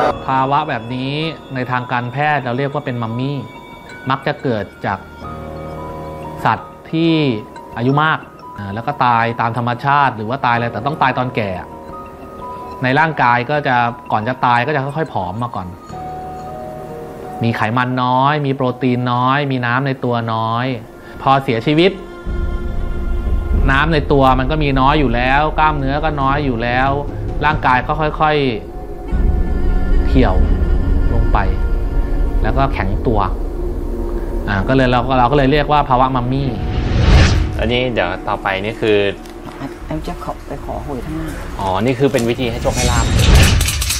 ภาวะแบบนี้ในทางการแพทย์เราเรียกว่าเป็นมัมมี่มักจะเกิดจากสัตว์ที่อายุมากแล้วก็ตายตามธรรมชาติหรือว่าตายอะไรแต่ต้องตายตอนแก่ในร่างกายก็จะก่อนจะตายก็จะค่อยๆผอมมาก่อนมีไขมันน้อยมีโปรตีนน้อยมีน้ำในตัวน้อยพอเสียชีวิตน้ำในตัวมันก็มีน้อยอยู่แล้วกล้ามเนื้อก็น้อยอยู่แล้วร่างกายก็ค่อยๆเหี่ยวลงไปแล้วก็แข็งตัวก็เลยเราก็เลยเรียกว่าภาวะมัมมี่อันนี้เดี๋ยวต่อไปนี่คือจะขอไปขอหวยทั้งหน้าอ๋อนี่คือเป็นวิธีให้โชคให้ลาภ